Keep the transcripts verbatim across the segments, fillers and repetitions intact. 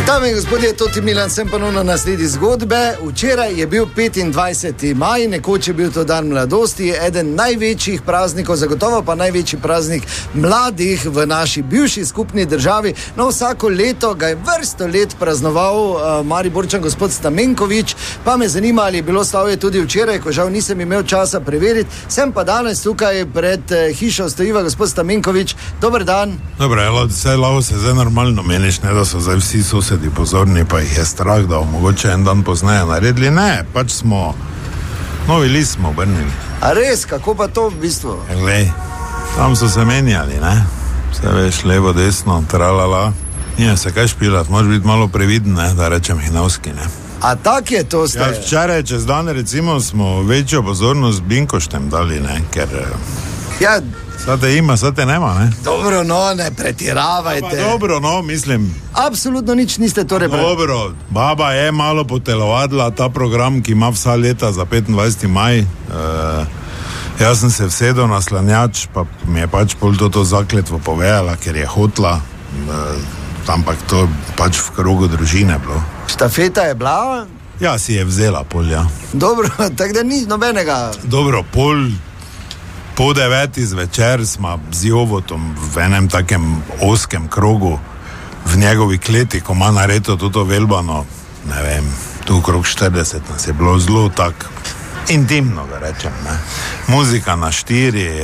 Dame in gospodje, Toti Milan, sem ponovno na sledi zgodbe. Včeraj je bil petindvajseti maj, nekoč je bil to dan mladosti, eden največjih praznikov, zagotovo pa največji praznik mladih v naši bivši skupni državi. No, vsako leto ga je vrsto let praznoval uh, Mariborčan gospod Stamenković, pa me zanima, ali je bilo slavje tudi včeraj, ko žal nisem imel časa preveriti. Sem pa danes tukaj pred uh, hišo stojiva gospod Stamenković. Dober dan. Dobro, elo, vse lavo se zdaj normalno meniš, ne da so zdaj vsi sosedi pozorni, pa jih je strah, da mogoče en dan poznaje naredili. Ne, pač smo novi list smo obrnili. A res, kako pa to v bistvu? Glej, tam so se menjali, ne? Vse veš, levo, desno, tralala. Nije se kaj špilat, moraš biti malo previden, ne, da rečem hinavski, ne. A tak je to ste? Ja, včeraj čez dan recimo smo večjo pozornost Binkoštem dali, ne, ker... Ja... Sad te ima, sad te nema, ne? Dobro, no, ne pretiravajte. Pa dobro, no, mislim... Absolutno nič niste torej... Dobro, baba je malo potelovadila ta program, ki ima vsa leta za petindvajseti maj. E, jaz sem se vsedel na slanjač, pa mi je pač pol to zakletvo povedala, ker je hotla, e, ampak to pač v krogu družine bilo. Štafeta je bila? Ja, si je vzela pol, ja. Dobro, tako da ni nobenega... Dobro, pol... Po deveti zvečer smo z Jovotom v enem takem oskem krogu v njegovi kleti, ko ima nareto toto velbano, ne vem, tu krog štirideset nas je bilo zelo tak intimno, da rečem, ne. Muzika na štiri,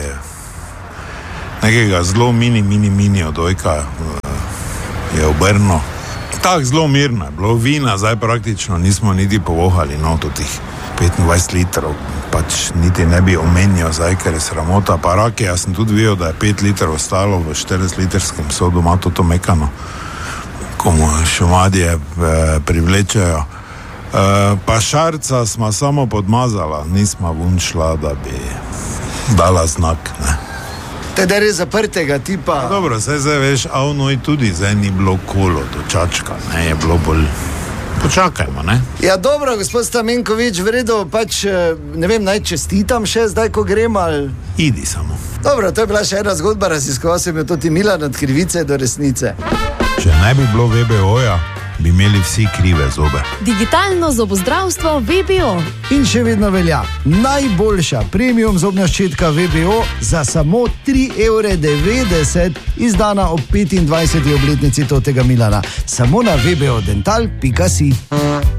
nekega zelo mini, mini, mini odojka je obrno. Tak zelo mirno je bilo, vina zdaj praktično nismo niti povohali, no, totih petindvajset litrov, pač niti ne bi omenil zdaj, ker je sramota, pa rake, jaz sem tudi videl, da je pet litrov ostalo v štirideset litrskem sodu, ima to mekano, ko mu šumadje e, privlečejo. E, pa šarca smo samo podmazala, nismo vunšla, da bi dala znak, ne. Teda res zaprtega tipa. Ja, dobro, saj zdaj veš, a onoj tudi zdaj ni bilo kolo do čačka, ne, je bilo bolj... Počakajmo, ne? Ja, dobro, gospod Stamenković, v redu, pač, ne vem, naj čestitam še zdaj, ko grem, ali... Idi samo. Dobro, to je bila še ena zgodba, raziskoval sem jo Toti Milan od krivice do resnice. Če ne bi bilo ve be oja, bi imeli vsi krive zobe. Digitalno zobozdravstvo ve be o. In še vedno velja, najboljša premium zobna ščetka ve be o za samo tri evre devetdeset, izdana ob petindvajseti obletnici Totega Milana. Samo na ve be o dental pika si.